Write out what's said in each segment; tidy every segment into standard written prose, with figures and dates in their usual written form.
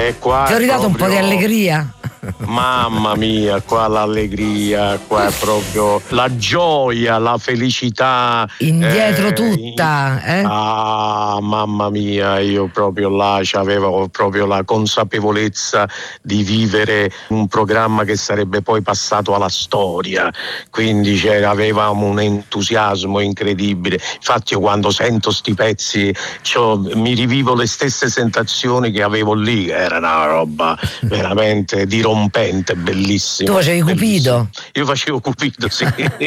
Qua ti ho ridato un po' di allegria? Mamma mia, qua l'allegria, qua è proprio la gioia, la felicità. Indietro tutta, Mamma mia, io proprio là avevo proprio la consapevolezza di vivere un programma che sarebbe poi passato alla storia, quindi avevamo un entusiasmo incredibile. Infatti io quando sento sti pezzi mi rivivo le stesse sensazioni che avevo lì, era una roba veramente dirompente, bellissima. Tu facevi Cupido? Io facevo Cupido, sì.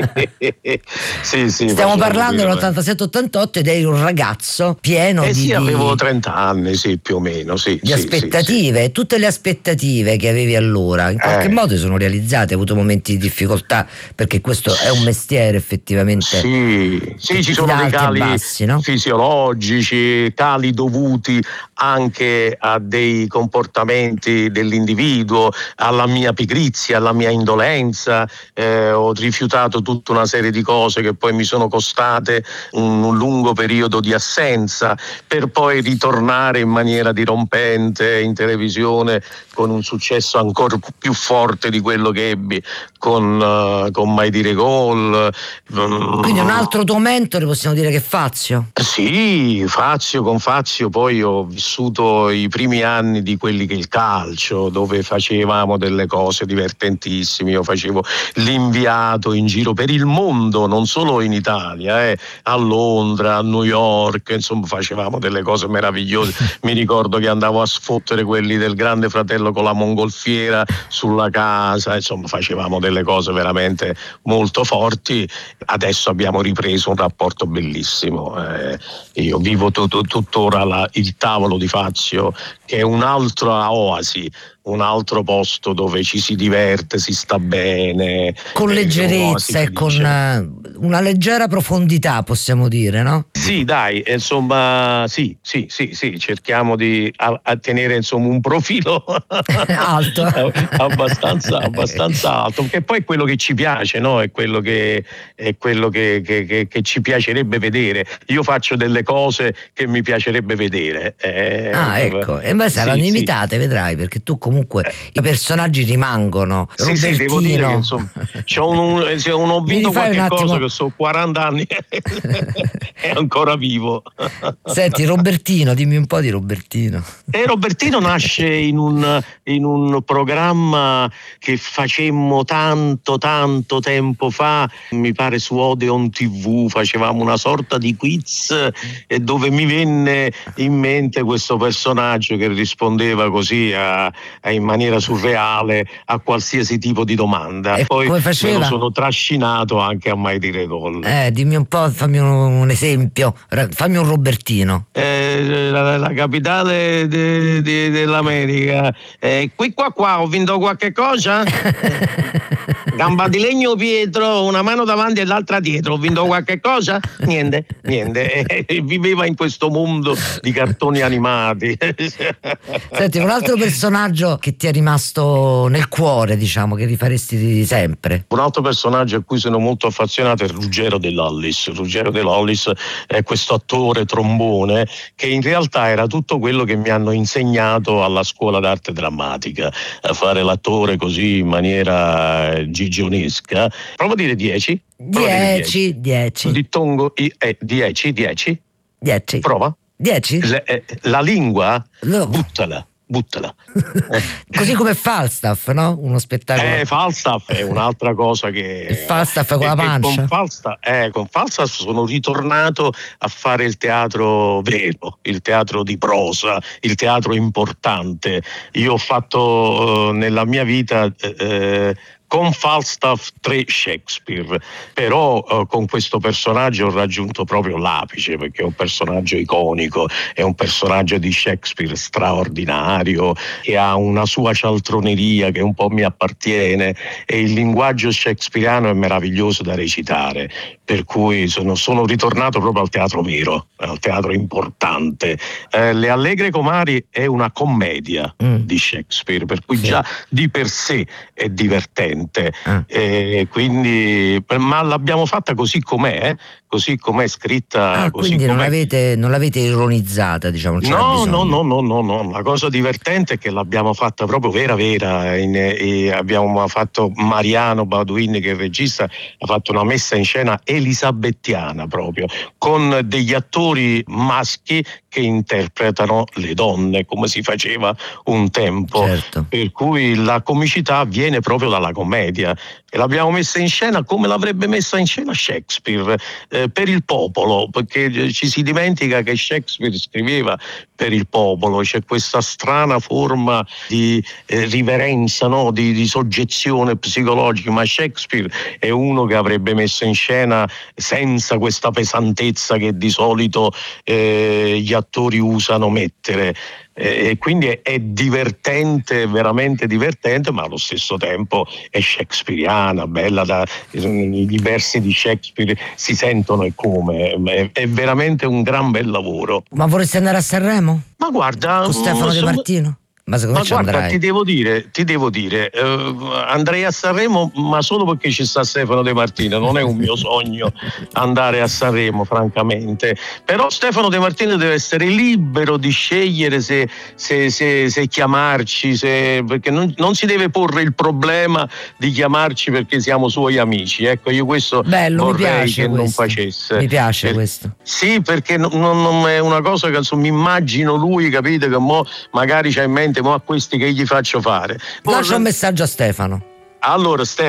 sì. Stiamo parlando dell'87-88 ed eri un ragazzo pieno di avevo 30 anni, sì, più o meno, sì. Di aspettative, tutte le aspettative che avevi allora, in qualche modo sono realizzate, hai avuto momenti di difficoltà, perché questo è un mestiere effettivamente. Sì, ci sono dei cali bassi, no? fisiologici, cali dovuti anche a dei comportamenti dell'individuo, alla mia pigrizia, alla mia indolenza. Ho rifiutato tutta una serie di cose che poi mi sono costate un lungo periodo di assenza, per poi ritornare in maniera dirompente in televisione con un successo ancora più forte di quello che ebbi con Mai Dire Gol. Quindi un altro tuo mentore possiamo dire che è Fazio? Sì, con Fazio poi ho vissuto i primi anni di quelli che è il calcio, dove facevamo delle cose divertentissime. Io facevo l'inviato in giro per il mondo, non solo in Italia, a Londra, a New York, insomma facevamo delle cose meravigliose. Mi ricordo che andavo a sfottere quelli del Grande Fratello con la mongolfiera sulla casa, insomma facevamo delle cose veramente molto forti. Adesso abbiamo ripreso un rapporto bellissimo. Io vivo tuttora il tavolo di Fazio, che è un'altra oasi, un altro posto dove ci si diverte, si sta bene. Con leggerezza e con una leggera profondità, possiamo dire, no? Sì, dai, insomma, sì, cerchiamo di tenere insomma un profilo alto, abbastanza alto, perché poi è quello che ci piace, no? È quello che ci piacerebbe vedere. Io faccio delle cose che mi piacerebbe vedere. Ecco, e beh, saranno imitate, vedrai, perché tu comunque i personaggi rimangono. Sì, devo dire che insomma ho vinto qualche cosa, che sono 40 anni è ancora vivo. Senti, Robertino, dimmi un po' di Robertino. Robertino nasce in un programma che facemmo tanto tempo fa, mi pare su Odeon TV, facevamo una sorta di quiz dove mi venne in mente questo personaggio che rispondeva così in maniera surreale a qualsiasi tipo di domanda. E poi come faceva? me lo sono trascinato anche a Mai Dire Gol. Dimmi un po', fammi un esempio, fammi un Robertino. La capitale dell'America. Qua ho vinto qualche cosa? Gamba di legno Pietro, una mano davanti e l'altra dietro, ho vinto qualche cosa? Niente. Viveva in questo mondo di cartoni animati. Senti, un altro personaggio che ti è rimasto nel cuore, diciamo, che rifaresti sempre? Un altro personaggio a cui sono molto affezionato è Ruggero De Lollis. Ruggero De Lollis è questo attore trombone che in realtà era tutto quello che mi hanno insegnato alla scuola d'arte drammatica, a fare l'attore così in maniera gigionesca. Prova a dire 10. 10. Dittongo 10. 10. Prova. 10. La lingua, no. Buttala. Così come Falstaff, no? Uno spettacolo. Falstaff è un'altra cosa che. Il Falstaff con la pancia. Con Falstaff sono ritornato a fare il teatro vero, il teatro di prosa, il teatro importante. Io ho fatto nella mia vita con Falstaff 3 Shakespeare, però con questo personaggio ho raggiunto proprio l'apice, perché è un personaggio iconico, è un personaggio di Shakespeare straordinario, che ha una sua cialtroneria che un po' mi appartiene, e il linguaggio shakespeariano è meraviglioso da recitare, per cui sono ritornato proprio al teatro vero, al teatro importante. Le Allegre Comari è una commedia di Shakespeare, per cui già di per sé è divertente. Quindi, ma l'abbiamo fatta così com'è, così com'è scritta. Così quindi com'è. non l'avete ironizzata, diciamo. No, la cosa divertente è che l'abbiamo fatta proprio vera. Abbiamo fatto Mariano Bauduin, che è il regista, ha fatto una messa in scena elisabettiana proprio, con degli attori maschi che interpretano le donne, come si faceva un tempo. Certo. Per cui la comicità viene proprio dalla commedia, e l'abbiamo messa in scena come l'avrebbe messa in scena Shakespeare, per il popolo, perché ci si dimentica che Shakespeare scriveva per il popolo. C'è questa strana forma di riverenza, no? di soggezione psicologica, ma Shakespeare è uno che avrebbe messo in scena senza questa pesantezza che di solito gli attori usano mettere. E quindi è divertente, veramente divertente, ma allo stesso tempo è shakespeariana, bella. I versi di Shakespeare si sentono e come. È veramente un gran bel lavoro. Ma vorresti andare a Sanremo? Ma guarda, con Stefano De Martino? Ma secondo me ci andrai. Ti devo dire, andrei a Sanremo, ma solo perché ci sta Stefano De Martino. Non è un mio sogno andare a Sanremo, francamente. Però Stefano De Martino deve essere libero di scegliere se chiamarci, perché non si deve porre il problema di chiamarci perché siamo suoi amici. Ecco, io questo vorrei che non facesse. Mi piace questo. Sì, perché non è una cosa che mi immagino lui, capite, che magari c'ha in mente, a questi che gli faccio fare. Lascia un messaggio a Stefano. Allora, Stefano,